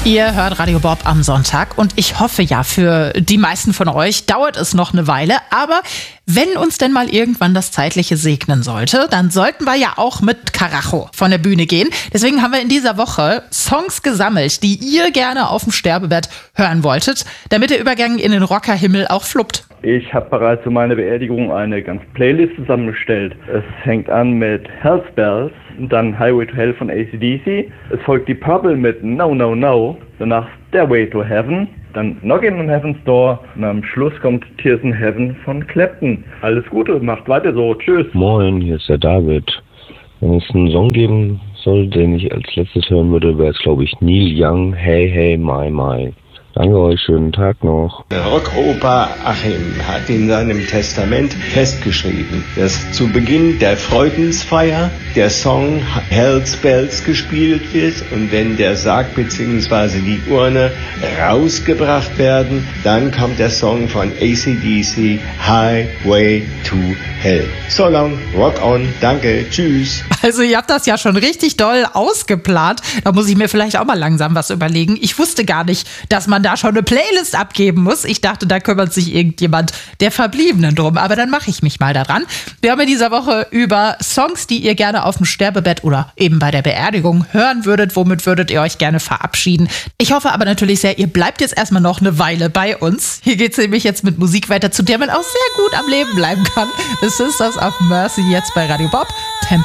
Ihr hört Radio Bob am Sonntag und ich hoffe ja, für die meisten von euch dauert es noch eine Weile, aber wenn uns denn mal irgendwann das Zeitliche segnen sollte, dann sollten wir ja auch mit Karacho von der Bühne gehen. Deswegen haben wir in dieser Woche Songs gesammelt, die ihr gerne auf dem Sterbebett hören wolltet, damit der Übergang in den Rockerhimmel auch fluppt. Ich habe bereits für meine Beerdigung eine ganze Playlist zusammengestellt. Es fängt an mit Hell's Bells, dann Highway to Hell von AC/DC. Es folgt die Purple mit No No No, danach Stairway to Heaven, dann Knockin' on Heaven's Door und am Schluss kommt Tears in Heaven von Clapton. Alles Gute, macht weiter so, tschüss. Moin, hier ist der David. Wenn es einen Song geben soll, den ich als letztes hören würde, wäre es glaube ich Neil Young, Hey Hey My My. Danke euch, schönen Tag noch. Rockoper Achim hat in seinem Testament festgeschrieben, dass zu Beginn der Freudensfeier der Song Hell's Bells gespielt wird und wenn der Sarg bzw. die Urne rausgebracht werden, dann kommt der Song von AC/DC Highway to Hell. So long, rock on, danke, tschüss. Also ihr habt das ja schon richtig doll ausgeplant. Da muss ich mir vielleicht auch mal langsam was überlegen. Ich wusste gar nicht, dass man da schon eine Playlist abgeben muss. Ich dachte, da kümmert sich irgendjemand der Verbliebenen drum. Aber dann mache ich mich mal daran. Wir haben in dieser Woche über Songs, die ihr gerne auf dem Sterbebett oder eben bei der Beerdigung hören würdet. Womit würdet ihr euch gerne verabschieden? Ich hoffe aber natürlich sehr, ihr bleibt jetzt erstmal noch eine Weile bei uns. Hier geht es nämlich jetzt mit Musik weiter, zu der man auch sehr gut am Leben bleiben kann. The Sisters of Mercy jetzt bei Radio Bob.